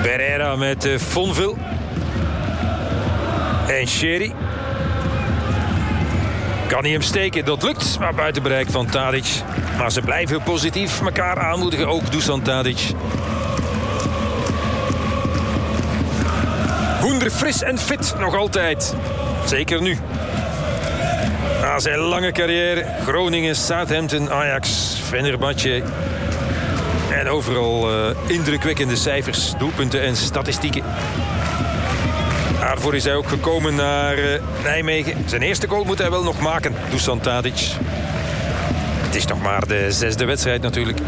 Pereira met Fonville. En Sherry. Kan hij hem steken? Dat lukt, maar buiten bereik van Tadic. Maar ze blijven positief elkaar aanmoedigen. Ook Dusan Tadic. Hoender fris en fit, nog altijd. Zeker nu. Na zijn lange carrière. Groningen, Southampton, Ajax, Fenerbahce. En overal indrukwekkende cijfers, doelpunten en statistieken. Daarvoor is hij ook gekomen naar Nijmegen. Zijn eerste goal moet hij wel nog maken, Dusan Tadic. Het is nog maar de 6e wedstrijd natuurlijk.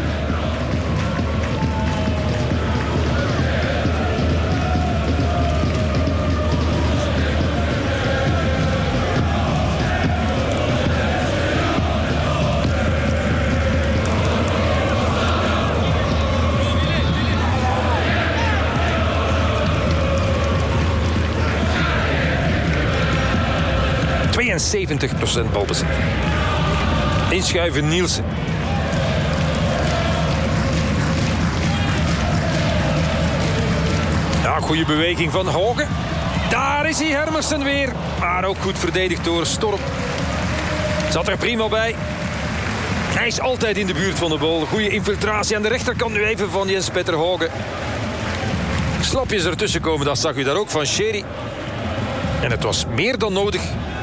...70% balbezit. Inschuiven Nielsen. Ja, goede beweging van Hoge. Daar is hij, Hermersen weer. Maar ook goed verdedigd door Storm. Zat er prima bij. Hij is altijd in de buurt van de bal. Goede infiltratie aan de rechterkant nu even van Jens-Petter Hoge. Slapjes ertussen komen, dat zag u daar ook van Sherry. En het was meer dan nodig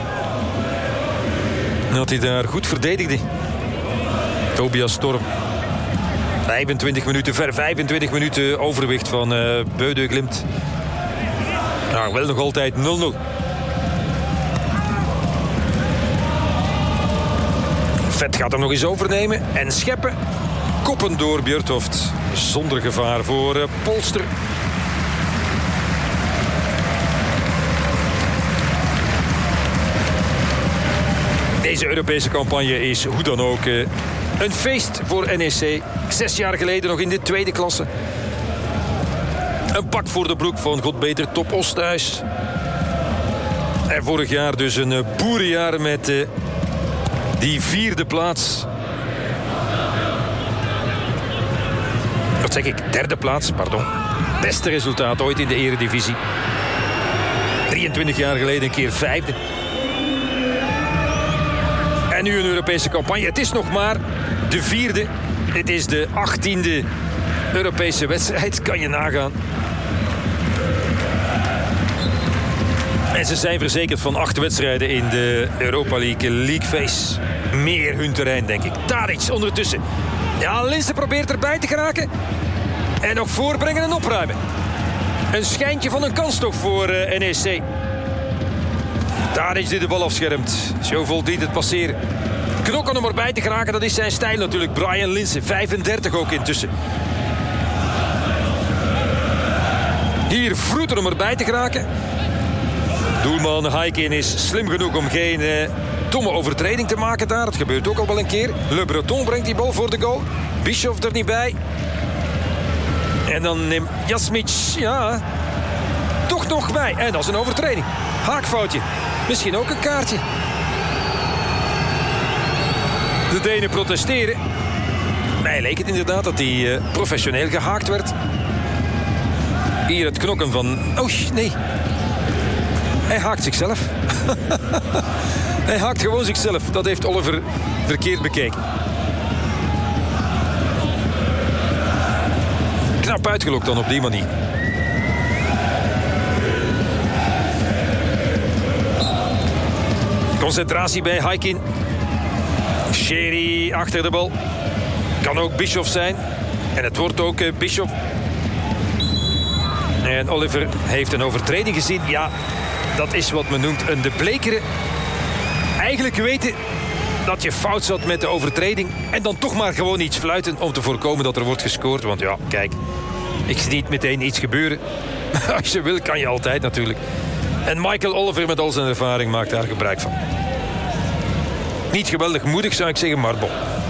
dat hij daar goed verdedigde. Tobias Storm. 25 minuten overwicht van Bøde Glimt. Nou, wel nog altijd 0-0. Vet gaat hem nog eens overnemen en scheppen. Koppen door Björthoft. Zonder gevaar voor Polster. Deze Europese campagne is hoe dan ook een feest voor NEC. 6 jaar geleden nog in de tweede klasse. Een pak voor de broek van Godbeter Top Osthuis. En vorig jaar dus een boerenjaar met die 4e plaats. Wat zeg ik? 3e plaats, pardon. Beste resultaat ooit in de eredivisie. 23 jaar geleden een keer 5e. En nu een Europese campagne. Het is nog maar de 4e. Dit is de 18e Europese wedstrijd. Kan je nagaan. En ze zijn verzekerd van 8 wedstrijden in de Europa League Phase. Meer hun terrein, denk ik. Tadic ondertussen. Ja, Linse probeert erbij te geraken. En nog voorbrengen en opruimen. Een schijntje van een kans toch voor NEC. Tadic die de bal afschermt. Zo voldient het passeren. Knokken om erbij te geraken, dat is zijn stijl natuurlijk. Brian Linse, 35 ook intussen. Hier Vroeter om erbij te geraken. Doelman Haikin is slim genoeg om geen domme overtreding te maken daar. Het gebeurt ook al wel een keer. Le Breton brengt die bal voor de goal. Bischoff er niet bij. En dan neemt Jasmic, ja, toch nog bij. En dat is een overtreding. Haakfoutje. Misschien ook een kaartje. De Denen protesteren. Mij leek het inderdaad dat hij professioneel gehaakt werd. Hier het knokken van... Oh, nee. Hij haakt zichzelf. Hij haakt gewoon zichzelf. Dat heeft Oliver verkeerd bekeken. Knap uitgelokt dan op die manier. Concentratie bij Haikin. Sherry achter de bal. Kan ook Bischoff zijn. En het wordt ook Bischoff. En Oliver heeft een overtreding gezien. Ja, dat is wat men noemt een de blekere. Eigenlijk weten dat je fout zat met de overtreding. En dan toch maar gewoon iets fluiten om te voorkomen dat er wordt gescoord. Want ja, kijk, ik zie niet meteen iets gebeuren. Als je wil, kan je altijd natuurlijk. En Michael Oliver met al zijn ervaring maakt daar gebruik van. Niet geweldig moedig zou ik zeggen, maar bon.